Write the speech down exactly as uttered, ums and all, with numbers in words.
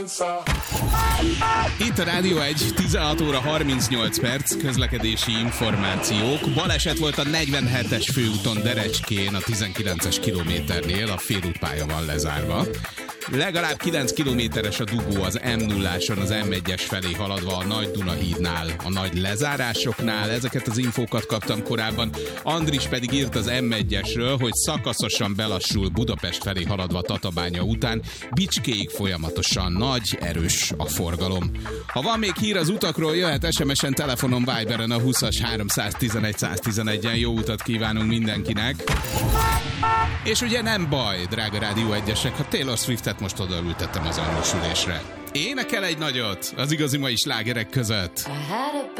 Itt a Rádió egy, tizenhat óra harmincnyolc perc, közlekedési információk. Baleset volt a negyvenhetes főúton Derecskén, a tizenkilences kilométernél, a félútpálya van lezárva. Legalább kilenc kilométeres a dugó az em nulláson, az em egyes felé haladva a Nagy Duna hídnál, a nagy lezárásoknál. Ezeket az infókat kaptam korábban. Andris pedig írt az em egyesről, hogy szakaszosan belassul Budapest felé haladva Tatabánya után, Bicskéig folyamatosan nagy, erős a forgalom. Ha van még hír az utakról, jöhet es em es-en, telefonon, Viberen a húszas háromszáztizenegy száztizenegyen. Jó utat kívánunk mindenkinek! És ugye nem baj, drága Rádió egyesek, ha Taylor Swiftet most odaültettem az orvosülésre. Énekel egy nagyot az igazi mai slágerek között.